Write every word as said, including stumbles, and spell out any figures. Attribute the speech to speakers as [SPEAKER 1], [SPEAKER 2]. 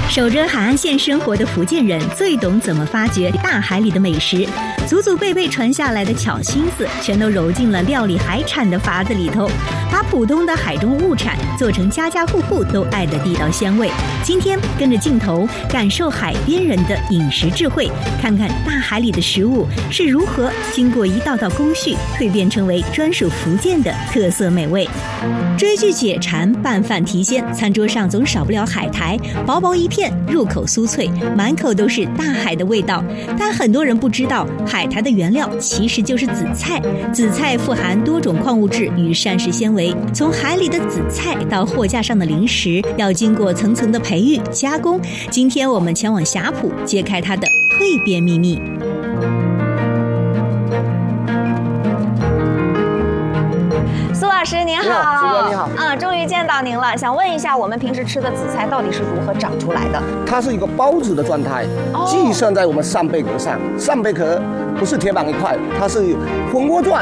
[SPEAKER 1] 守着海岸线生活的福建人最懂怎么发掘大海里的美食，祖祖辈辈传下来的巧心思全都揉进了料理海产的法子里头，把普通的海中物产做成家家户户都爱的地道鲜味。今天跟着镜头感受海边人的饮食智慧，看看大海里的食物是如何经过一道道工序蜕变成为专属福建的特色美味。追剧解馋，拌饭提鲜，餐桌上总少不了海苔，薄薄一片，入口酥脆，满口都是大海的味道。但很多人不知道，海苔的原料其实就是紫菜。紫菜富含多种矿物质与膳食纤维，从海里的紫菜到货架上的零食，要经过层层的培育加工。今天我们前往霞浦，揭开它的蜕变秘密。苏老师您好，
[SPEAKER 2] 你好，主播你好，
[SPEAKER 1] 嗯，终于见到您了。想问一下，我们平时吃的紫菜到底是如何长出来的？
[SPEAKER 2] 它是一个孢子的状态，
[SPEAKER 1] 哦、
[SPEAKER 2] 寄生在我们扇贝壳上。扇贝壳不是铁板一块，它是蜂窝状，